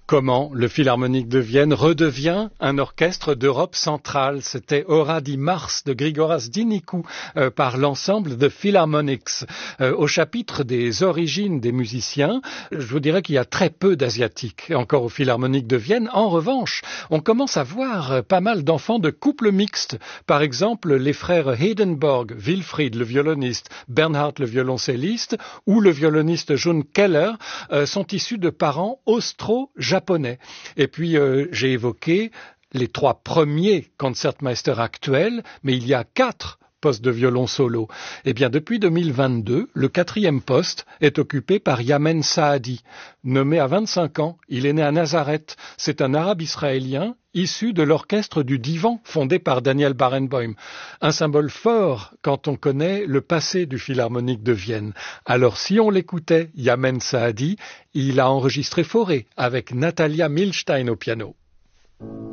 Comment le Philharmonique de Vienne redevient un orchestre d'Europe centrale. C'était Ora di Mars de Grigoras Dinicu par l'ensemble The Philharmonics. Au chapitre des origines des musiciens, je vous dirais qu'il y a très peu d'Asiatiques encore au Philharmonique de Vienne. En revanche, on commence à voir pas mal d'enfants de couples mixtes. Par exemple, les frères Heidenborg, Wilfried le violoniste, Bernhard le violoncelliste ou le violoniste June Keller sont issus de parents austro-japonais. Et puis j'ai évoqué les 3 premiers concertmeisters actuels, mais il y a 4 postes de violon solo. Eh bien, depuis 2022, le 4e poste est occupé par Yamen Saadi. Nommé à 25 ans, il est né à Nazareth. C'est un arabe israélien issu de l'orchestre du Divan, fondé par Daniel Barenboim. Un symbole fort quand on connaît le passé du Philharmonique de Vienne. Alors, si on l'écoutait, Yamen Saadi, il a enregistré Fauré avec Natalia Milstein au piano.